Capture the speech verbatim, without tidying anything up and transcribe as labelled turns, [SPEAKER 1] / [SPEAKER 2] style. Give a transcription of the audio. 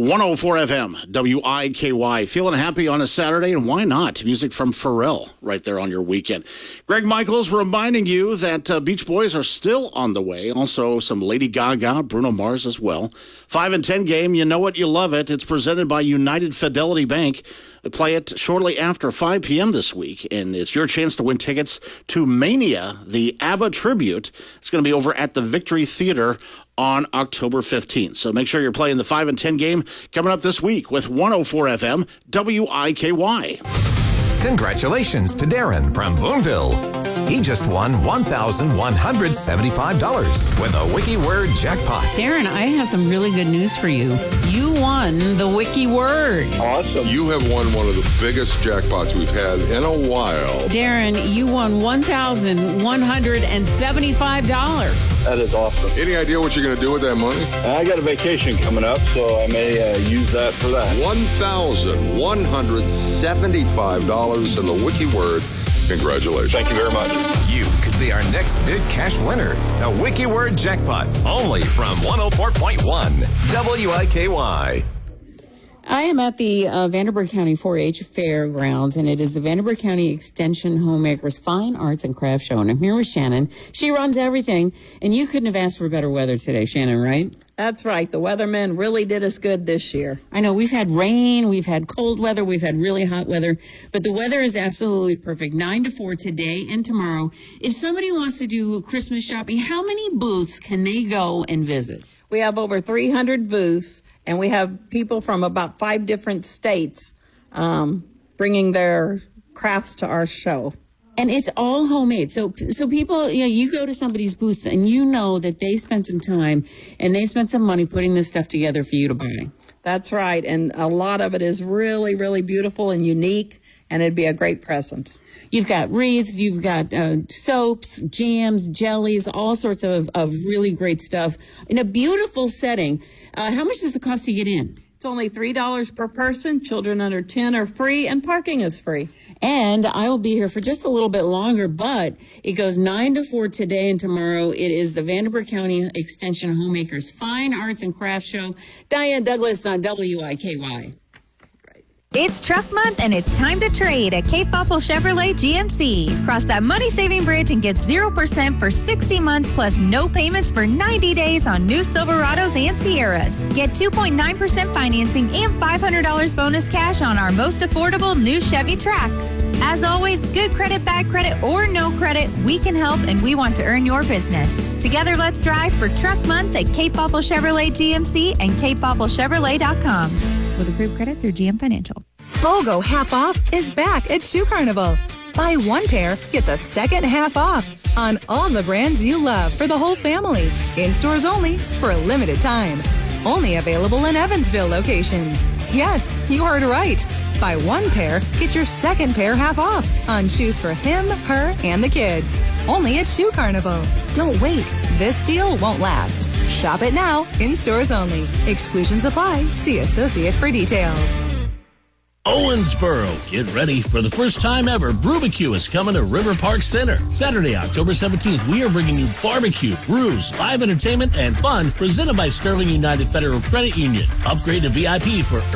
[SPEAKER 1] one oh four F M, W I K Y. Feeling happy on a Saturday, and why not? Music from Pharrell right there on your weekend. Greg Michaels reminding you that uh, Beach Boys are still on the way. Also, some Lady Gaga, Bruno Mars as well. five and ten game, you know what, you love it. It's presented by United Fidelity Bank. Play it shortly after five p.m. this week, and it's your chance to win tickets to Mania, the ABBA tribute. It's going to be over at the Victory Theater on October fifteenth. So make sure you're playing the five and ten game coming up this week with one oh four F M W I K Y.
[SPEAKER 2] Congratulations to Darren from Boonville. He just won one thousand one hundred seventy-five dollars with a Wiki Word jackpot.
[SPEAKER 3] Darren, I have some really good news for you. You won the Wiki Word.
[SPEAKER 4] Awesome. You have won one of the biggest jackpots we've had in a while.
[SPEAKER 3] Darren, you won one thousand one hundred seventy-five dollars.
[SPEAKER 4] That is awesome. Any idea what you're going to do with that money? I got a vacation coming up, so I may uh, use that for that. one thousand one hundred seventy-five dollars in the Wiki Word. Congratulations. Thank you very much.
[SPEAKER 2] You could be our next big cash winner. The Wiki Word jackpot, only from one oh four point one W I K Y.
[SPEAKER 3] I am at the uh, Vanderburgh County four H Fairgrounds, and it is the Vanderburgh County Extension Homemakers Fine Arts and Craft Show. And I'm here with Shannon. She runs everything, and you couldn't have asked for better weather today, Shannon, right?
[SPEAKER 5] That's right. The weathermen really did us good this year.
[SPEAKER 3] I know we've had rain, we've had cold weather, we've had really hot weather, but the weather is absolutely perfect. nine to four today and tomorrow. If somebody wants to do Christmas shopping, how many booths can they go and visit?
[SPEAKER 5] We have over three hundred booths, and we have people from about five different states um, bringing their crafts to our show.
[SPEAKER 3] And it's all homemade. So so people, you know, you go to somebody's booth and you know that they spent some time and they spent some money putting this stuff together for you to buy.
[SPEAKER 5] That's right. And a lot of it is really, really beautiful and unique, and it'd be a great present.
[SPEAKER 3] You've got wreaths, you've got uh, soaps, jams, jellies, all sorts of, of really great stuff in a beautiful setting. Uh, how much does it cost to get in?
[SPEAKER 5] It's only three dollars per person. Children under ten are free, and parking is free.
[SPEAKER 3] And I will be here for just a little bit longer, but it goes nine to four today and tomorrow. It is the Vanderburgh County Extension Homemakers Fine Arts and Craft Show. Diane Douglas on W I K Y.
[SPEAKER 6] It's truck month, and it's time to trade at Cape Popple Chevrolet G M C. Cross that money-saving bridge and get zero percent for sixty months plus no payments for ninety days on new Silverados and Sierras. Get two point nine percent financing and five hundred dollars bonus cash on our most affordable new Chevy Trax. As always, good credit, bad credit, or no credit, we can help, and we want to earn your business. Together, let's drive for truck month at Cape Popple Chevrolet G M C and cape popple chevrolet dot com. With approved credit through G M Financial.
[SPEAKER 7] BOGO half off is back at Shoe Carnival. Buy one pair, get the second half off on all the brands you love for the whole family. In stores only for a limited time. Only available in Evansville locations. Yes, you heard right. Buy one pair, get your second pair half off on shoes for him, her, and the kids. Only at Shoe Carnival. Don't wait. This deal won't last. Shop it now, in stores only. Exclusions apply. See associate for details.
[SPEAKER 8] Owensboro, get ready for the first time ever. Brewbecue is coming to River Park Center. Saturday, October seventeenth, we are bringing you barbecue, brews, live entertainment, and fun presented by Sterling United Federal Credit Union. Upgrade to V I P for